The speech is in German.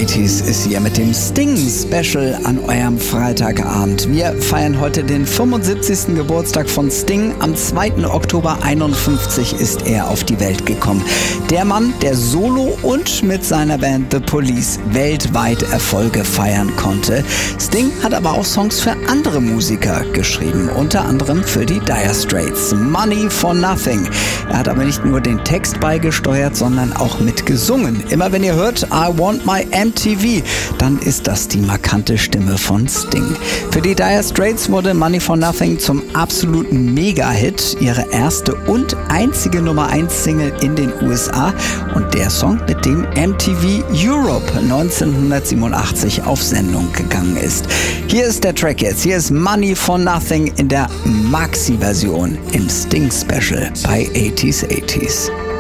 80s ist hier mit dem Sting-Special an eurem Freitagabend. Wir feiern heute den 75. Geburtstag von Sting. Am 2. Oktober 51 ist er auf die Welt gekommen. Der Mann, der solo und mit seiner Band The Police weltweit Erfolge feiern konnte. Sting hat aber auch Songs für andere Musiker geschrieben, unter anderem für die Dire Straits. Money for Nothing. Er hat aber nicht nur den Text beigesteuert, sondern auch mitgesungen. Immer wenn ihr hört I Want My MTV, dann ist das die markante Stimme von Sting. Für die Dire Straits wurde Money for Nothing zum absoluten Mega-Hit, ihre erste und einzige Nummer 1 Single in den USA und der Song, mit dem MTV Europe 1987 auf Sendung gegangen ist. Hier ist der Track jetzt, hier ist Money for Nothing in der Maxi-Version im Sting-Special bei 80s.